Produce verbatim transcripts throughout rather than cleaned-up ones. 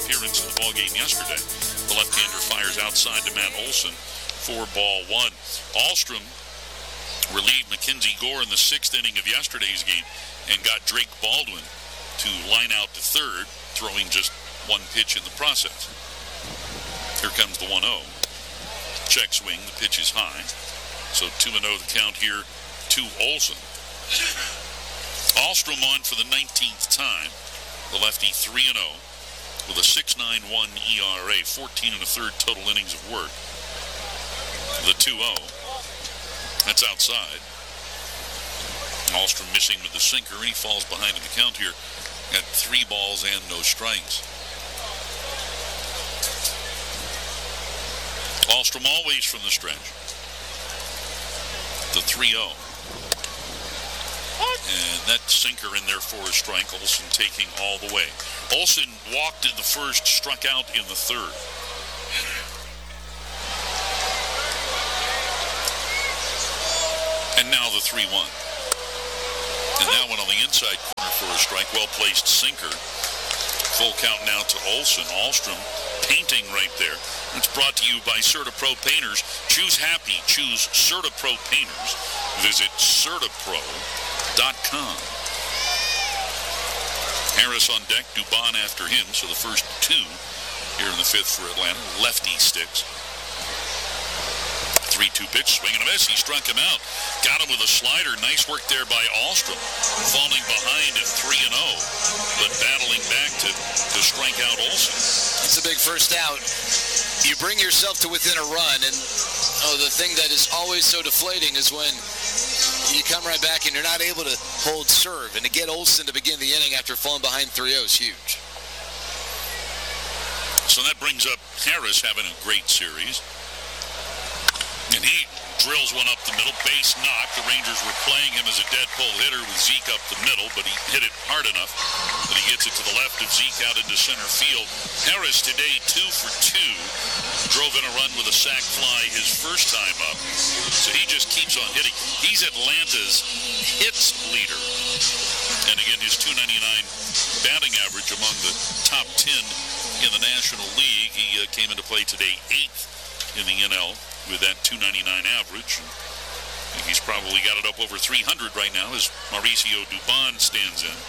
appearance in the ballgame yesterday. The left-hander fires outside to Matt Olson for ball one. Ahlstrom relieved Mackenzie Gore in the sixth inning of yesterday's game and got Drake Baldwin to line out to third, throwing just one pitch in the process. Here comes the one oh. Check swing, the pitch is high. So two and oh the count here to Olson. Ahlstrom on for the nineteenth time. The lefty three and oh with a six point nine one E R A, fourteen and a third total innings of work. The two oh. That's outside. Ahlstrom missing with the sinker, and he falls behind in the count here at three balls and no strikes. Ahlstrom always from the stretch. The three oh. And that sinker in there for a strike. Olson taking all the way. Olson walked in the first, struck out in the third. And now the three one. And that one on the inside corner for a strike. Well-placed sinker. Full count now to Olson. Ahlstrom painting right there. It's brought to you by CertaPro Painters. Choose happy. Choose CertaPro Painters. Visit Certapro dot com. Harris on deck, Dubon after him, so the first two here in the fifth for Atlanta. Lefty sticks. three two pitch, swing and a miss. He struck him out. Got him with a slider. Nice work there by Ahlstrom. Falling behind at three and oh, but battling back to, to strike out Olson. It's a big first out. You bring yourself to within a run, and oh, the thing that is always so deflating is when you come right back and you're not able to hold serve. And to get Olson to begin the inning after falling behind three oh is huge. So that brings up Harris having a great series. And he drills one up the middle, base knock. The Rangers were playing him as a dead pull hitter with Zeke up the middle, but he hit it hard enough that he gets it to the left of Zeke out into center field. Harris today two for two. Drove in a run with a sac fly his first time up. So he just keeps on hitting. He's Atlanta's hits leader. And again, his two ninety-nine batting average among the top ten in the National League. He uh, came into play today eighth in the N L with that two ninety-nine average. I think he's probably got it up over three hundred right now as Mauricio Dubon stands in.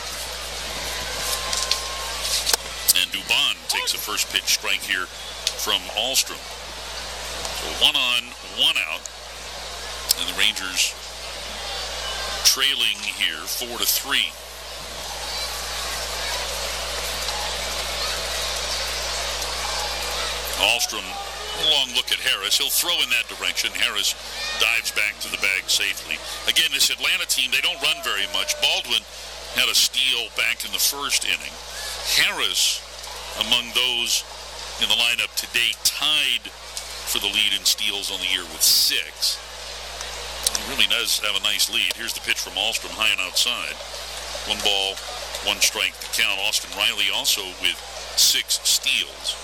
And Dubon takes a first pitch strike here from Ahlstrom. So one on, one out. And the Rangers trailing here four to three. Ahlstrom, a long look at Harris. He'll throw in that direction. Harris dives back to the bag safely. Again, this Atlanta team, they don't run very much. Baldwin had a steal back in the first inning. Harris, among those in the lineup today, tied for the lead in steals on the year with six. He really does have a nice lead. Here's the pitch from Ahlstrom, high and outside. One ball, one strike to count. Austin Riley also with six steals.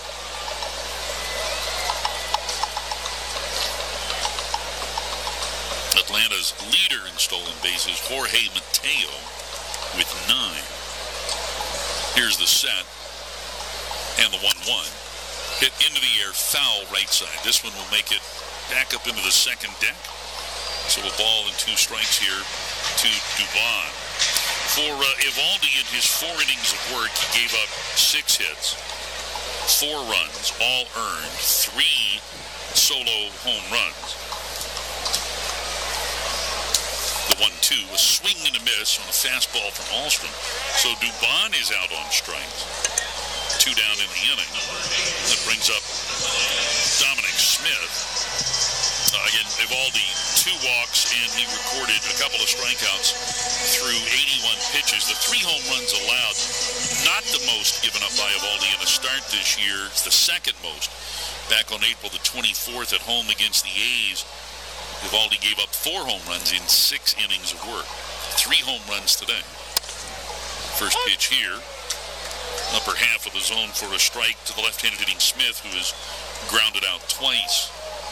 Atlanta's leader in stolen bases, Jorge Mateo, with nine. Here's the set. And the one one. Hit into the air, foul right side. This one will make it back up into the second deck. So a ball and two strikes here to Dubon. For uh, Eovaldi, in his four innings of work, he gave up six hits, four runs, all earned, three solo home runs. The one two, a swing and a miss on a fastball from Ahlstrom. So Dubon is out on strikes. Two down in the inning. That brings up Dominic Smith. Uh, again, Eovaldi, two walks, and he recorded a couple of strikeouts through eighty-one pitches. The three home runs allowed, not the most given up by Eovaldi in a start this year. It's the second most. Back on April the twenty-fourth at home against the A's, Eovaldi gave up four home runs in six innings of work. Three home runs today. First pitch here. Upper half of the zone for a strike to the left-handed hitting Smith, who is grounded out twice.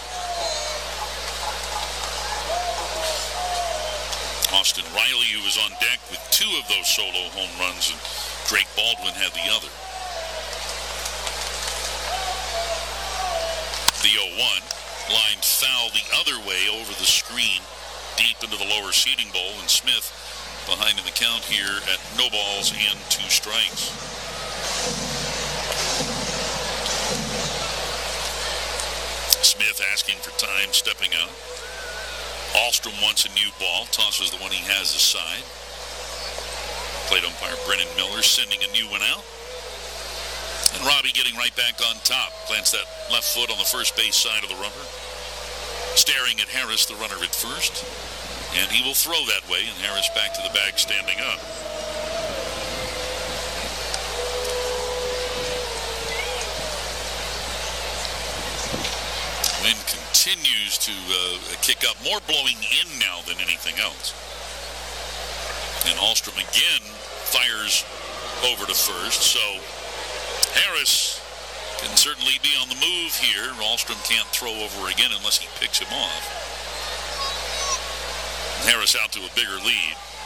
Austin Riley, who was on deck with two of those solo home runs, and Drake Baldwin had the other. over the screen deep into the lower seating bowl, and Smith behind in the count here at no balls and two strikes. Smith asking for time, stepping out. Ahlstrom wants a new ball, tosses the one he has aside. Plate umpire Brennan Miller sending a new one out. And Robbie getting right back on top. Plants that left foot on the first base side of the rubber. Staring at Harris, the runner at first. And he will throw that way, and Harris back to the bag standing up. Wind continues to uh, kick up. More blowing in now than anything else. And Ahlstrom again fires over to first. So Harris can certainly be on the move here. Ahlstrom can't throw over again unless he picks him off. Harris out to a bigger lead.